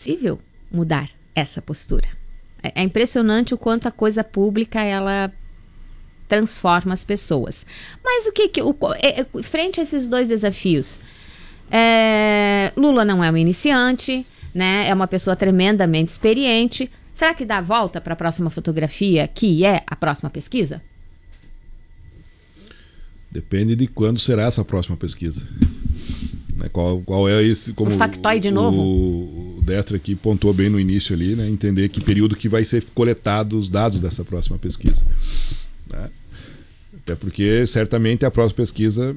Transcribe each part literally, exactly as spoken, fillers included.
possível mudar essa postura. É, é impressionante o quanto a coisa pública, ela transforma as pessoas. Mas o que... que o, é, é, frente a esses dois desafios, é, Lula não é um iniciante, né? É uma pessoa tremendamente experiente. Será que dá a volta para a próxima fotografia, que é a próxima pesquisa? Depende de quando será essa próxima pesquisa. Né? Qual, qual é esse... Como o factoide novo? O, o Destra aqui pontuou bem no início ali, né? Entender que período que vai ser coletado os dados dessa próxima pesquisa. Né? Até porque, certamente, a próxima pesquisa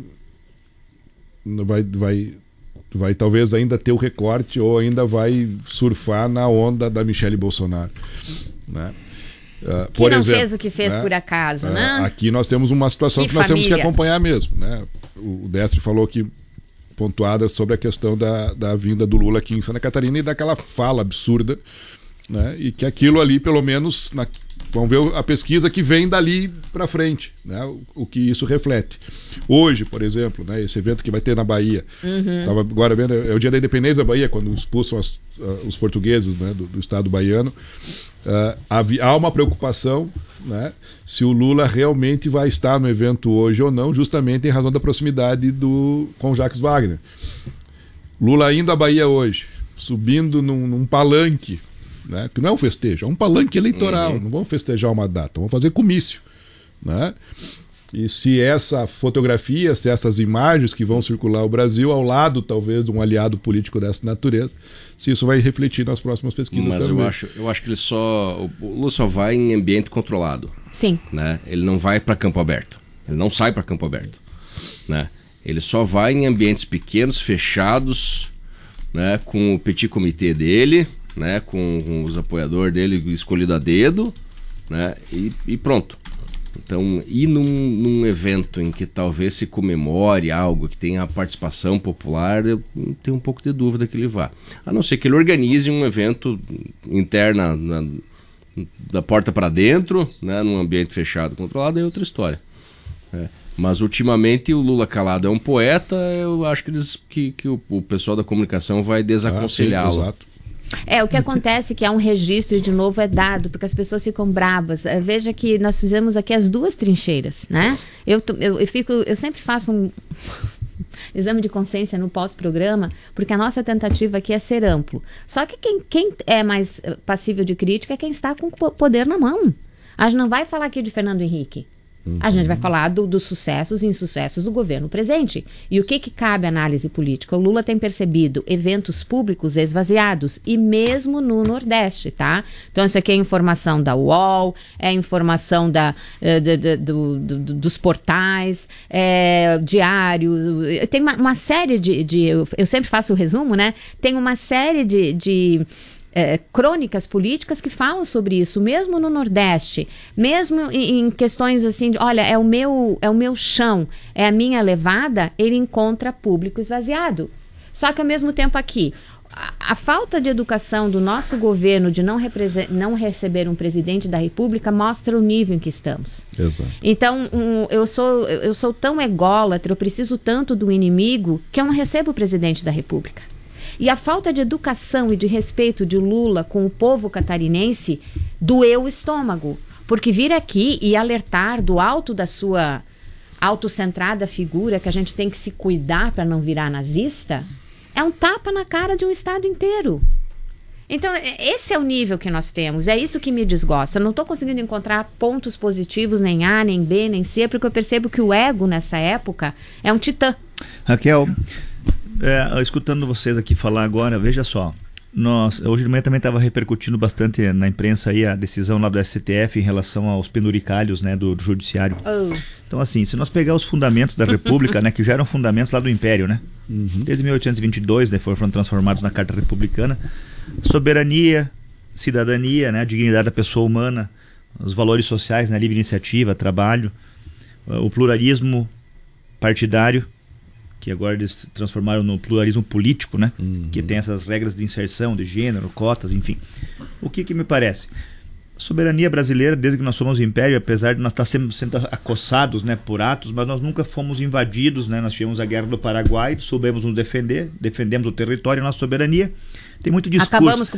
vai... vai vai talvez ainda ter o recorte ou ainda vai surfar na onda da Michelle Bolsonaro, né? Uh, que por não exemplo, fez o que fez, né? Por acaso, uh, né? Aqui nós temos uma situação que, que nós temos que acompanhar mesmo, né? O Destre falou aqui, pontuada sobre a questão da, da vinda do Lula aqui em Santa Catarina e daquela fala absurda, né? E que aquilo ali, pelo menos, na, vamos ver a pesquisa que vem dali para frente, né? O, o que isso reflete. Hoje, por exemplo, né, esse evento que vai ter na Bahia, uhum. Tava agora vendo, é o dia da independência da Bahia, quando expulsam as, uh, os portugueses, né, do, do estado baiano. Uh, havia, há uma preocupação, né, se o Lula realmente vai estar no evento hoje ou não, justamente em razão da proximidade do, com o Jacques Wagner. Lula indo à Bahia hoje, subindo num, num palanque, né, que não é um festejo, é um palanque eleitoral, uhum. Não vão festejar uma data, vão fazer comício, né? E se essa fotografia, se essas imagens que vão circular o Brasil ao lado talvez de um aliado político dessa natureza, se isso vai refletir nas próximas pesquisas. Mas também. eu acho, eu acho que ele só o Lula só vai em ambiente controlado. Sim. Né? Ele não vai para campo aberto, ele não sai para campo aberto, né? Ele só vai em ambientes pequenos, fechados, né, com o petit comitê dele, né, com, com os apoiadores dele escolhido a dedo, né, e, e pronto. Então, ir num, num evento em que talvez se comemore algo, que tenha a participação popular, eu tenho um pouco de dúvida que ele vá. A não ser que ele organize um evento interno na, da porta para dentro, né, num ambiente fechado, controlado, é outra história. É. Mas ultimamente o Lula calado é um poeta, eu acho que, eles, que, que o, o pessoal da comunicação vai desaconselhá-lo. Ah, exato. É, o que acontece é que há um registro e de novo é dado, porque as pessoas ficam bravas. Veja que nós fizemos aqui as duas trincheiras, né? Eu, eu, eu, fico, eu sempre faço um exame de consciência no pós-programa, porque a nossa tentativa aqui é ser amplo. Só que quem, quem é mais passível de crítica é quem está com o poder na mão. A gente não vai falar aqui de Fernando Henrique. Uhum. A gente vai falar do, dos sucessos e insucessos do governo presente. E o que, que cabe à análise política? O Lula tem percebido eventos públicos esvaziados, e mesmo no Nordeste, tá? Então isso aqui é informação da U O L, é informação da, uh, de, de, do, do, dos portais, é, diários, tem uma, uma série de, de eu, eu sempre faço o resumo, né? Tem uma série de... de É, crônicas políticas que falam sobre isso, mesmo no Nordeste, mesmo em, em questões assim de, olha, é o meu, é o meu chão, é a minha levada, ele encontra público esvaziado. Só que ao mesmo tempo aqui, a, a falta de educação do nosso governo de não, não receber um presidente da República mostra o nível em que estamos. Exato. Então, um, eu, sou, eu sou tão ególatra, eu preciso tanto do inimigo, que eu não recebo o presidente da República. E a falta de educação e de respeito de Lula com o povo catarinense doeu o estômago. Porque vir aqui e alertar do alto da sua autocentrada figura que a gente tem que se cuidar para não virar nazista, é um tapa na cara de um estado inteiro. Então, esse é o nível que nós temos. É isso que me desgosta. Eu não estou conseguindo encontrar pontos positivos, nem A, nem B, nem C, porque eu percebo que o ego, nessa época, é um titã. Raquel... É, escutando vocês aqui falar agora, veja só, nós, hoje de manhã também estava repercutindo bastante na imprensa aí a decisão lá do S T F em relação aos penduricalhos, né, do, do judiciário. Oh. Então assim, se nós pegar os fundamentos da República, né, que já eram fundamentos lá do Império, né, uhum. Desde mil oitocentos e vinte e dois, né, foram transformados na Carta Republicana, soberania, cidadania, né, a dignidade da pessoa humana, os valores sociais, né, livre iniciativa, trabalho, o pluralismo partidário, que agora eles transformaram no pluralismo político, né? Uhum. Que tem essas regras de inserção, de gênero, cotas, enfim. O que que me parece? A soberania brasileira, desde que nós somos império, apesar de nós estar sendo, sendo acossados, né, por atos, mas nós nunca fomos invadidos, né? Nós tivemos a Guerra do Paraguai, soubemos nos defender, defendemos o território e a nossa soberania. Tem muito discurso. Acabamos com